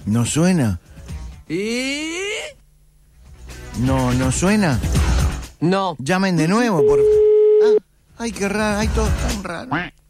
¿No suena? ¿Y? ¿No suena? No. Llamen de nuevo, por... ay, qué raro, ay, todo tan raro.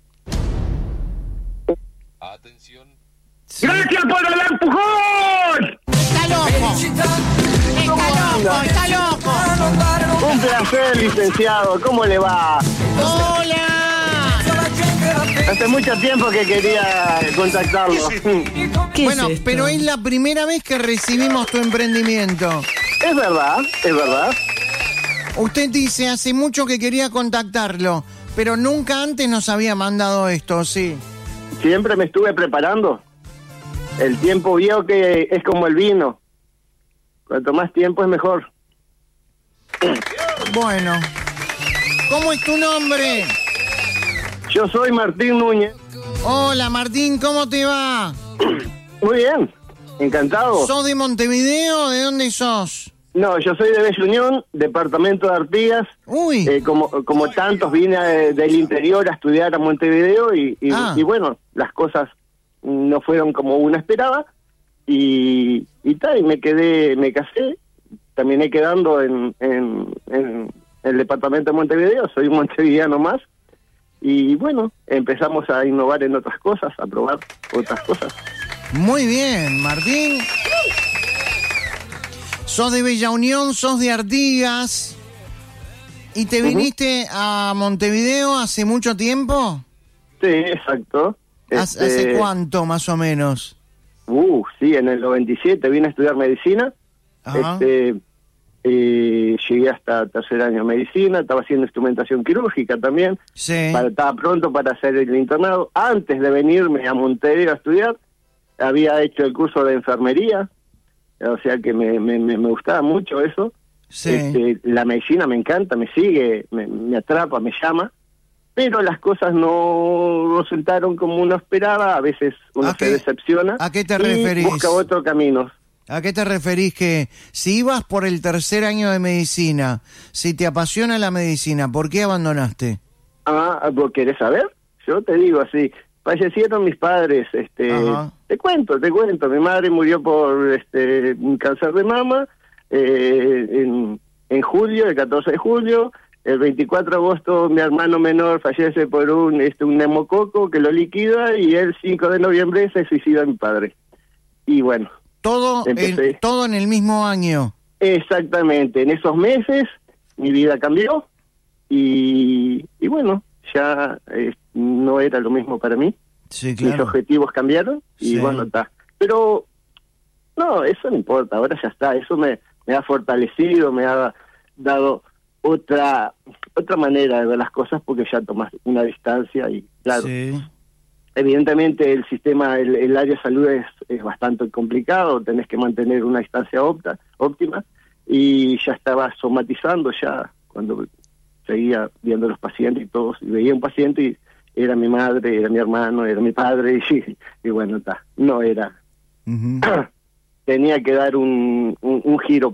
Atención. Sí. ¡Gracias por el empujón! ¡Está loco! ¡Está loco! Un placer, licenciado. ¿Cómo le va? ¡Hola! Hace mucho tiempo que quería contactarlo. ¿Qué Bueno, es esto? pero es la primera vez que recibimos tu emprendimiento. Es verdad, es verdad. Usted dice hace mucho que quería contactarlo, pero nunca antes nos había mandado esto, ¿sí? Siempre me estuve preparando. El tiempo vio que es como el vino. Cuanto más tiempo es mejor. Bueno, ¿cómo es tu nombre? Yo soy Martín Núñez. Hola Martín, ¿cómo te va? Muy bien, encantado. ¿Sos de Montevideo? ¿De dónde sos? No, yo soy de Bella Unión, departamento de Artigas. Uy, Como tantos vine del interior a estudiar a Montevideo y bueno, las cosas no fueron como uno esperaba y me casé, terminé quedando en el departamento de Montevideo, soy un montevideano más y bueno, empezamos a innovar en otras cosas, a probar otras cosas. muy bien, Martín. Sos de Bella Unión, sos de Artigas. ¿Y te viniste a Montevideo hace mucho tiempo? Sí, exacto. ¿Hace cuánto, más o menos? Sí, en el 97 vine a estudiar medicina. Ajá. Llegué hasta tercer año de medicina, estaba haciendo instrumentación quirúrgica también. Sí. Estaba pronto para hacer el internado. Antes de venirme a Montevideo a estudiar, había hecho el curso de enfermería, o sea que me gustaba mucho eso. Sí. La medicina me encanta, me sigue, me atrapa, me llama, pero las cosas no resultaron como uno esperaba, a veces uno se decepciona. ¿A qué te y referís? busca otro camino. ¿A qué te referís que si ibas por el tercer año de medicina, si te apasiona la medicina, ¿por qué abandonaste? ¿Vos querés saber? Yo te digo así, fallecieron mis padres, Ajá. te cuento, mi madre murió por un cáncer de mama en julio, el 14 de julio, el 24 de agosto mi hermano menor fallece por un neumococo que lo liquida y el 5 de noviembre se suicida mi padre. Y bueno, Todo en el mismo año. exactamente, en esos meses mi vida cambió y bueno, ya no era lo mismo para mí. Sí, Mis claro. objetivos cambiaron y Sí. bueno, está. Pero no, eso no importa, ahora ya está, eso me ha fortalecido, me ha dado otra manera de ver las cosas porque ya tomas una distancia y claro, Sí. evidentemente el sistema, el área de salud es bastante complicado, tenés que mantener una distancia óptima y ya estaba somatizando ya cuando seguía viendo a los pacientes y todos, y veía un paciente y era mi madre, era mi hermano, era mi padre y bueno, está, no era. Ujú. Tenía que dar un giro